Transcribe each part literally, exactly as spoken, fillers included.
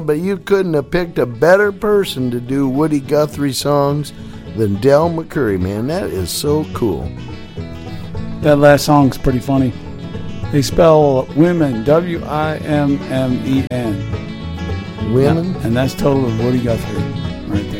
But you couldn't have picked a better person to do Woody Guthrie songs than Del McCoury, man. That is so cool. That last song's pretty funny. They spell women W I M M E N. Women? And that's total of Woody Guthrie right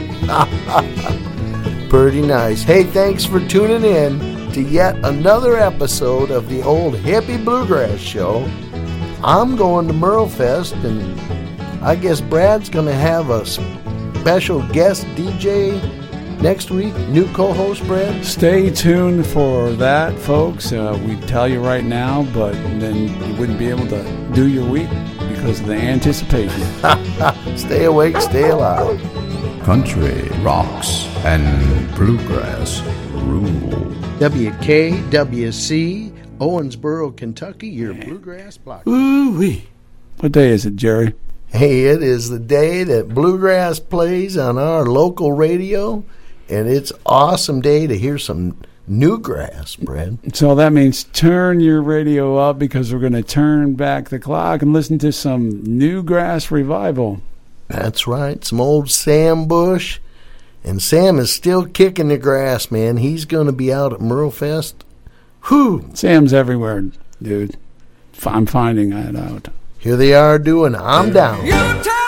there. Pretty nice. Hey, thanks for tuning in to yet another episode of the Old Hippie Bluegrass Show. I'm going to Merlefest, and I guess Brad's going to have a special guest D J next week. New co-host, Brad? Stay tuned for that, folks. Uh, we tell you right now, but then you wouldn't be able to do your week because of the anticipation. Stay awake, stay alive. Country rocks and bluegrass rule. W K W C, Owensboro, Kentucky, your bluegrass block. Ooh-wee. What day is it, Jerry? Hey, it is the day that bluegrass plays on our local radio, and it's an awesome day to hear some newgrass, Brad. So that means turn your radio up because we're going to turn back the clock and listen to some newgrass revival. That's right, some old Sam Bush. And Sam is still kicking the grass, man. He's going to be out at Merlefest. Whew. Sam's everywhere, dude. I'm finding that out. Here they are doing I'm Down.